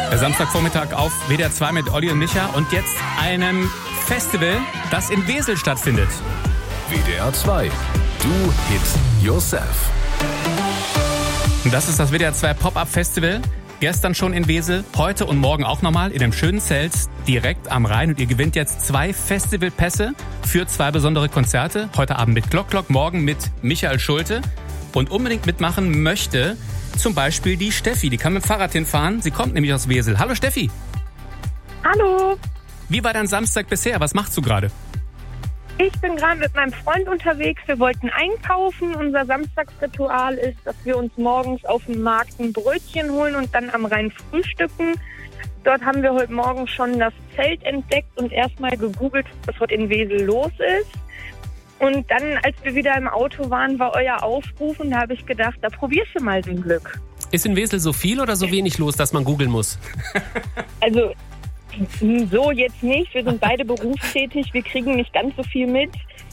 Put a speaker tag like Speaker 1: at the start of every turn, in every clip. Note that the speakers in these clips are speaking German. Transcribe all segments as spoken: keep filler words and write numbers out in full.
Speaker 1: Der Samstagvormittag auf W D R zwei mit Olli und Micha und jetzt einem Festival, das in Wesel stattfindet.
Speaker 2: W D R zwei. Do It Yourself.
Speaker 1: Und das ist das W D R zwei Pop-Up Festival. Gestern schon in Wesel, heute und morgen auch nochmal in dem schönen Zelt direkt am Rhein. Und ihr gewinnt jetzt zwei Festivalpässe für zwei besondere Konzerte. Heute Abend mit Glock Glock, morgen mit Michael Schulte. Und unbedingt mitmachen möchte zum Beispiel die Steffi. Die kann mit dem Fahrrad hinfahren. Sie kommt nämlich aus Wesel. Hallo Steffi.
Speaker 3: Hallo.
Speaker 1: Wie war dein Samstag bisher? Was machst du gerade?
Speaker 3: Ich bin gerade mit meinem Freund unterwegs. Wir wollten einkaufen. Unser Samstagsritual ist, dass wir uns morgens auf dem Markt ein Brötchen holen und dann am Rhein frühstücken. Dort haben wir heute Morgen schon das Zelt entdeckt und erstmal gegoogelt, was heute in Wesel los ist. Und dann, als wir wieder im Auto waren, war euer Aufruf und da habe ich gedacht, da probierst du mal dein Glück.
Speaker 4: Ist in Wesel so viel oder so wenig los, dass man googeln muss?
Speaker 3: Also so jetzt nicht. Wir sind beide berufstätig. Wir kriegen nicht ganz so viel mit.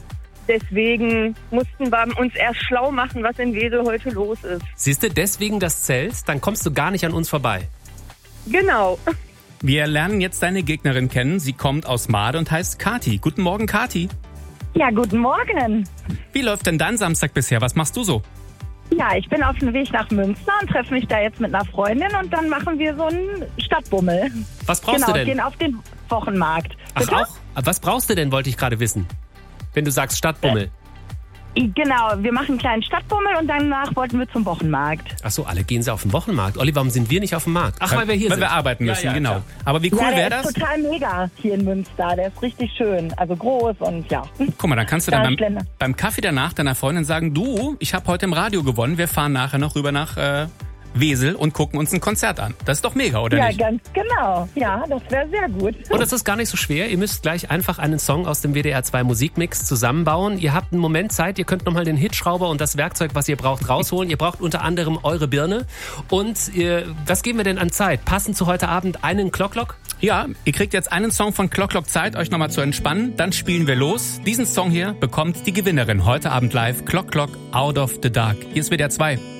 Speaker 3: Deswegen mussten wir uns erst schlau machen, was in Wesel heute los ist.
Speaker 4: Siehst du, deswegen das Zelt? Dann kommst du gar nicht an uns vorbei.
Speaker 3: Genau.
Speaker 1: Wir lernen jetzt deine Gegnerin kennen. Sie kommt aus Mahde und heißt Kathi. Guten Morgen, Kathi.
Speaker 5: Ja, guten Morgen.
Speaker 1: Wie läuft denn dein Samstag bisher? Was machst du so?
Speaker 5: Ja, ich bin auf dem Weg nach Münster und treffe mich da jetzt mit einer Freundin und dann machen wir so einen Stadtbummel.
Speaker 4: Was brauchst
Speaker 5: genau,
Speaker 4: du denn?
Speaker 5: Gehen auf den Wochenmarkt.
Speaker 4: Ach
Speaker 5: Bitte?
Speaker 4: auch? Was brauchst du denn, wollte ich gerade wissen. Wenn du sagst Stadtbummel.
Speaker 5: Genau, wir machen einen kleinen Stadtbummel und danach wollten wir zum Wochenmarkt.
Speaker 4: Ach so, alle gehen sie auf den Wochenmarkt. Olli, warum sind wir nicht auf dem Markt? Ach, weil wir hier
Speaker 1: weil
Speaker 4: sind.
Speaker 1: wir arbeiten müssen,
Speaker 4: Ja, ja,
Speaker 1: genau.
Speaker 4: klar.
Speaker 1: Aber wie cool
Speaker 5: ja, der
Speaker 1: wäre das?
Speaker 5: ist total mega hier in Münster. Der ist richtig schön, also groß und ja.
Speaker 1: Guck mal, dann kannst du dann beim,
Speaker 5: Schlender.
Speaker 1: beim Kaffee danach deiner Freundin sagen, du, ich habe heute im Radio gewonnen, wir fahren nachher noch rüber nach äh, Wesel und gucken uns ein Konzert an. Das ist doch mega, oder
Speaker 5: Ja,
Speaker 1: nicht?
Speaker 5: ganz genau. Ja, das wäre sehr gut.
Speaker 4: Und das ist gar nicht so schwer. Ihr müsst gleich einfach einen Song aus dem W D R zwei Musikmix zusammenbauen. Ihr habt einen Moment Zeit. Ihr könnt nochmal den Hitschrauber und das Werkzeug, was ihr braucht, rausholen. Ihr braucht unter anderem eure Birne. Und ihr, was geben wir denn an Zeit? Passend zu heute Abend einen Glock-Glock?
Speaker 1: Ja, ihr kriegt jetzt einen Song von Glock Glock Zeit, euch nochmal zu entspannen. Dann spielen wir los. Diesen Song hier bekommt die Gewinnerin heute Abend live. Glock Glock Out of the Dark. Hier ist W D R zwei.